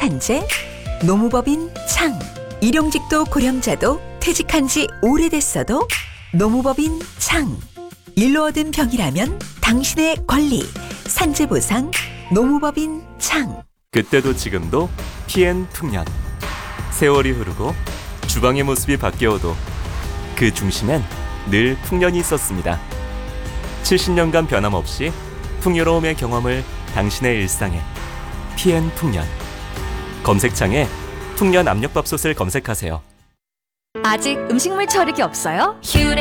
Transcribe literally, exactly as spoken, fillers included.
산재, 노무법인 창. 일용직도 고령자도 퇴직한 지 오래됐어도 노무법인 창. 일로 얻은 병이라면 당신의 권리. 산재보상 노무법인 창. 그때도 지금도 피엔풍년. 세월이 흐르고 주방의 모습이 바뀌어도 그 중심엔 늘 풍년이 있었습니다. 칠십 년간 변함없이 풍요로움의 경험을 당신의 일상에. 피엔풍년. 검색창에 풍년 압력밥솥을 검색하세요. 아직 음식물 처리기 없어요?